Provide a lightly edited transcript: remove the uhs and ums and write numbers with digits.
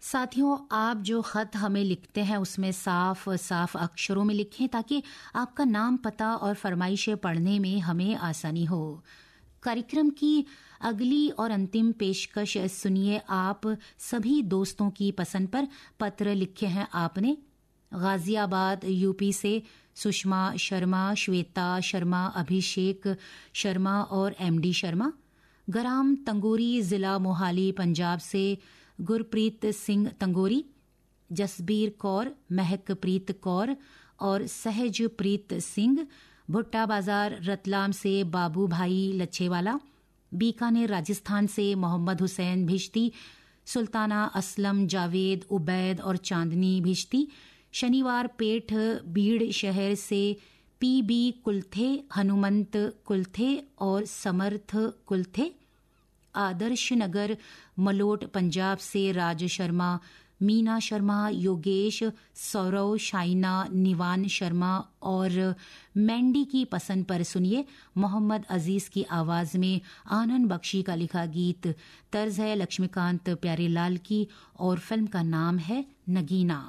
साथियों, आप जो खत हमें लिखते हैं उसमें साफ साफ अक्षरों में लिखें ताकि आपका नाम, पता और फरमाइशें पढ़ने में हमें आसानी हो। कार्यक्रम की अगली और अंतिम पेशकश सुनिए। आप सभी दोस्तों की पसंद पर पत्र लिखे हैं आपने। गाजियाबाद यूपी से सुषमा शर्मा, श्वेता शर्मा, अभिषेक शर्मा और एमडी शर्मा। ग्राम तंगोरी, जिला मोहाली, पंजाब से गुरप्रीत सिंह तंगोरी, जसबीर कौर, महकप्रीत कौर और सहजप्रीत सिंह। भुट्टा बाजार रतलाम से बाबू भाई लच्छेवाला। बीकानेर राजस्थान से मोहम्मद हुसैन भिश्ती, सुल्ताना असलम, जावेद, उबैद और चांदनी भिश्ती। शनिवार पेठ बीड़ शहर से पीबी कुलथे, हनुमंत कुलथे और समर्थ कुलथे। आदर्श नगर मलोट पंजाब से राज शर्मा, मीना शर्मा, योगेश, सौरव, शाइना, निवान शर्मा और मैंडी की पसंद पर सुनिए मोहम्मद अजीज की आवाज में आनंद बख्शी का लिखा गीत। तर्ज है लक्ष्मीकांत प्यारेलाल की और फिल्म का नाम है नगीना।